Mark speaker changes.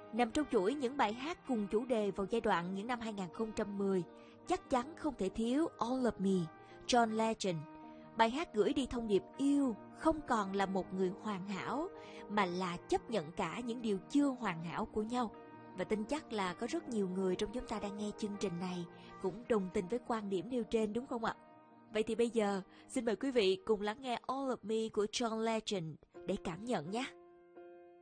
Speaker 1: nằm trong chuỗi những bài hát cùng chủ đề vào giai đoạn những năm 2010, chắc chắn không thể thiếu All of Me, John Legend. Bài hát gửi đi thông điệp yêu không còn là một người hoàn hảo, mà là chấp nhận cả những điều chưa hoàn hảo của nhau. Và tin chắc là có rất nhiều người trong chúng ta đang nghe chương trình này cũng đồng tình với quan điểm nêu trên, đúng không ạ? Vậy thì bây giờ, xin mời quý vị cùng lắng nghe All of Me của John Legend để cảm nhận nhé.